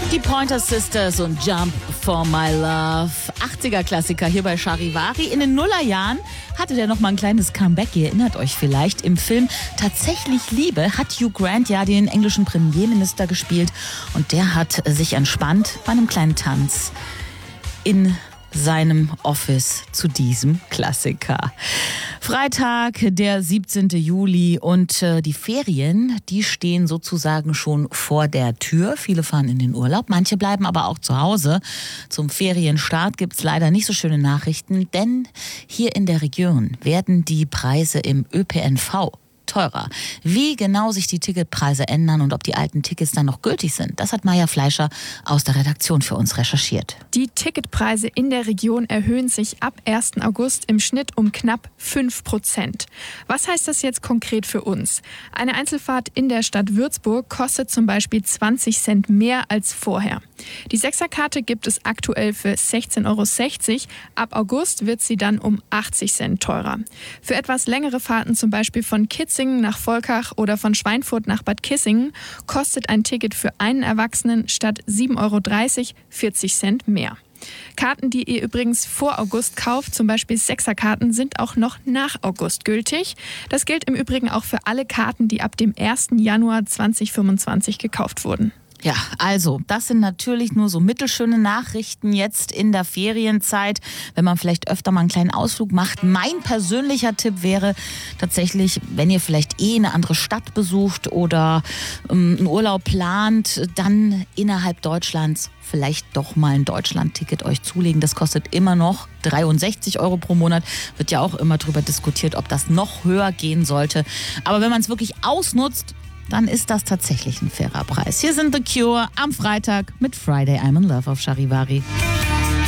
Die Pointer Sisters und Jump for My Love. 80er-Klassiker hier bei Charivari. In den Nullerjahren hatte der noch mal ein kleines Comeback. Ihr erinnert euch vielleicht. Im Film Tatsächlich Liebe hat Hugh Grant ja den englischen Premierminister gespielt. Und der hat sich entspannt bei einem kleinen Tanz in seinem Office zu diesem Klassiker. Freitag, der 17. Juli und die Ferien, die stehen sozusagen schon vor der Tür. Viele fahren in den Urlaub, manche bleiben aber auch zu Hause. Zum Ferienstart gibt's leider nicht so schöne Nachrichten, denn hier in der Region werden die Preise im ÖPNV teurer. Wie genau sich die Ticketpreise ändern und ob die alten Tickets dann noch gültig sind, das hat Maja Fleischer aus der Redaktion für uns recherchiert. Die Ticketpreise in der Region erhöhen sich ab 1. August im Schnitt um knapp 5%. Was heißt das jetzt konkret für uns? Eine Einzelfahrt in der Stadt Würzburg kostet zum Beispiel 20 Cent mehr als vorher. Die Sechserkarte gibt es aktuell für 16,60 €. Ab August wird sie dann um 80 Cent teurer. Für etwas längere Fahrten, zum Beispiel von Kitzingen nach Volkach oder von Schweinfurt nach Bad Kissingen, kostet ein Ticket für einen Erwachsenen statt 7,30 € 40 Cent mehr. Karten, die ihr übrigens vor August kauft, zum Beispiel Sechserkarten, sind auch noch nach August gültig. Das gilt im Übrigen auch für alle Karten, die ab dem 1. Januar 2025 gekauft wurden. Ja, also, das sind natürlich nur so mittelschöne Nachrichten jetzt in der Ferienzeit, wenn man vielleicht öfter mal einen kleinen Ausflug macht. Mein persönlicher Tipp wäre tatsächlich, wenn ihr vielleicht eine andere Stadt besucht oder einen Urlaub plant, dann innerhalb Deutschlands vielleicht doch mal ein Deutschland-Ticket euch zulegen. Das kostet immer noch 63 € pro Monat. Wird ja auch immer drüber diskutiert, ob das noch höher gehen sollte. Aber wenn man es wirklich ausnutzt, dann ist das tatsächlich ein fairer Preis. Hier sind The Cure am Freitag mit Friday I'm in Love auf Charivari.